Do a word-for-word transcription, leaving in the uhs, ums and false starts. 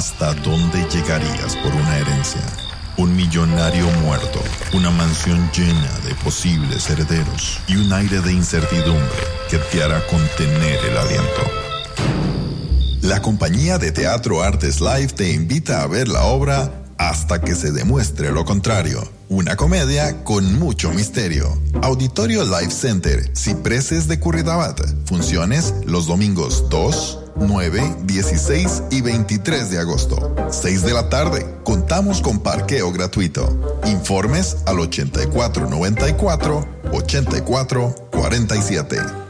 ¿Hasta dónde llegarías por una herencia? Un millonario muerto, una mansión llena de posibles herederos y un aire de incertidumbre que te hará contener el aliento. La compañía de teatro Artes Live te invita a ver la obra Hasta que se demuestre lo contrario. Una comedia con mucho misterio. Auditorio Live Center, Cipreses de Curridabat. Funciones los domingos dos, nueve, dieciséis y veintitrés de agosto. seis de la tarde. Contamos con parqueo gratuito. Informes al ochenta y cuatro noventa y cuatro, ochenta y cuatro cuarenta y siete.